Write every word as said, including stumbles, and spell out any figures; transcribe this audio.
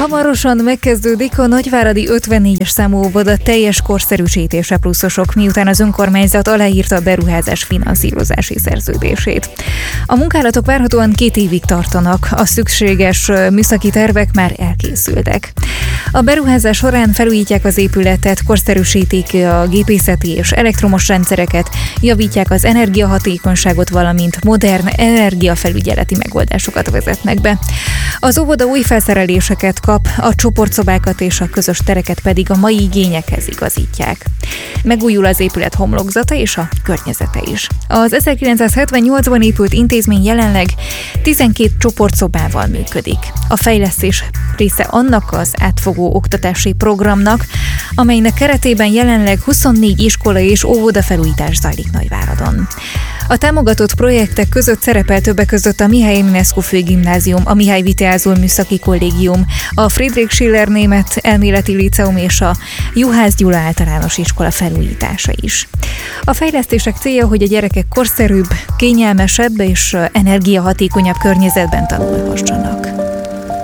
Hamarosan megkezdődik a nagyváradi ötvennégyes számú óvoda teljes korszerűsítése pluszosok, miután az önkormányzat aláírta a beruházás finanszírozási szerződését. A munkálatok várhatóan két évig tartanak, a szükséges műszaki tervek már elkészültek. A beruházás során felújítják az épületet, korszerűsítik a gépészeti és elektromos rendszereket, javítják az energiahatékonyságot, valamint modern energiafelügyeleti megoldásokat vezetnek be. Az óvoda új felszereléseket kap, a csoportszobákat és a közös tereket pedig a mai igényekhez igazítják. Megújul az épület homlokzata és a környezete is. Az ezerkilencszázhetvennyolcban épült intézmény jelenleg tizenkét csoportszobával működik. A fejlesztés része annak az átfogó oktatási programnak, amelynek keretében jelenleg huszonnégy iskola és óvoda felújítás zajlik Nagyváradon. A támogatott projektek között szerepel többek között a Mihály Eminescu Főgimnázium, a Mihály Vitéázul Műszaki Kollégium, a Friedrich Schiller Német Elméleti Líceum és a Juhász Gyula Általános Iskola felújítása is. A fejlesztések célja, hogy a gyerekek korszerűbb, kényelmesebb és energiahatékonyabb környezetben tanulhassanak.